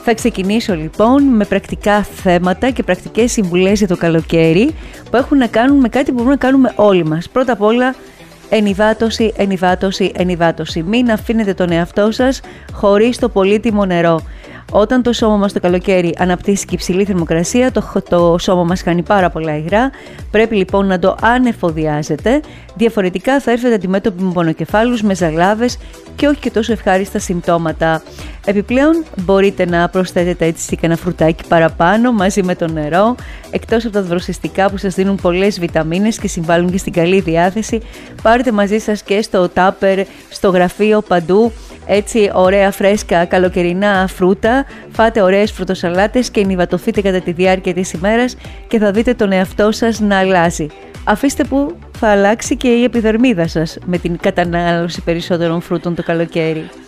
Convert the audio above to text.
Θα ξεκινήσω λοιπόν με πρακτικά θέματα και πρακτικές συμβουλές για το καλοκαίρι που έχουν να κάνουν με κάτι που μπορούμε να κάνουμε όλοι μας. Πρώτα απ' όλα, ενυδάτωση, ενυδάτωση, ενυδάτωση. Μην αφήνετε τον εαυτό σας χωρίς το πολύτιμο νερό. Όταν το σώμα μας το καλοκαίρι αναπτύσσει και υψηλή θερμοκρασία, το σώμα μας χάνει πάρα πολλά υγρά. Πρέπει λοιπόν να το ανεφοδιάζετε. Διαφορετικά θα έρθετε αντιμέτωποι με πονοκεφάλους, με ζαλάδες και όχι και τόσο ευχάριστα συμπτώματα. Επιπλέον μπορείτε να προσθέτετε έτσι και ένα φρουτάκι παραπάνω μαζί με το νερό. Εκτός από τα δροσιστικά που σας δίνουν πολλές βιταμίνες και συμβάλλουν και στην καλή διάθεση, πάρτε μαζί σας και στο τάπερ, στο γραφείο, παντού έτσι ωραία φρέσκα καλοκαιρινά φρούτα, φάτε ωραίες φρουτοσαλάτες και ενυδατωθείτε κατά τη διάρκεια της ημέρας και θα δείτε τον εαυτό σας να αλλάζει. Αφήστε που θα αλλάξει και η επιδερμίδα σας με την κατανάλωση περισσότερων φρούτων το καλοκαίρι.